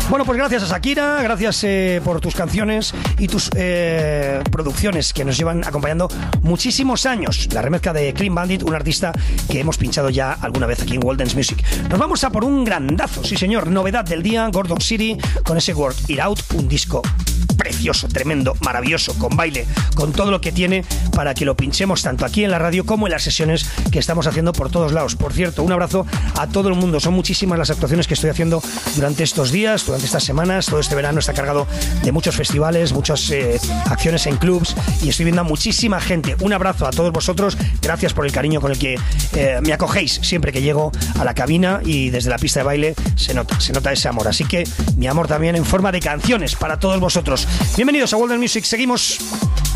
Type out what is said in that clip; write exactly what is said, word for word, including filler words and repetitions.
Bueno, pues gracias a Shakira, gracias eh, por tus canciones y tus eh, producciones que nos llevan acompañando muchísimos años. La remezcla de Clean Bandit, un artista que hemos pinchado ya alguna vez aquí en World Dance Music. Nos vamos a por un grandazo, sí señor, novedad del día, Gordon City, con ese Work It Out, un disco precioso, tremendo, maravilloso, con baile, con todo lo que tiene para que lo pinchemos tanto aquí en la radio como en las sesiones que estamos haciendo por todos lados. Por cierto, un abrazo a todo el mundo. Son muchísimas las actuaciones que estoy haciendo durante estos días, durante estas semanas. Todo este verano está cargado de muchos festivales, muchas eh, acciones en clubs y estoy viendo a muchísima gente. Un abrazo a todos vosotros. Gracias por el cariño con el que eh, me acogéis siempre que llego a la cabina, y desde la pista de baile se nota, se nota ese amor. Así que mi amor también en forma de canciones para todos vosotros. Bienvenidos a World Dance Music. Seguimos.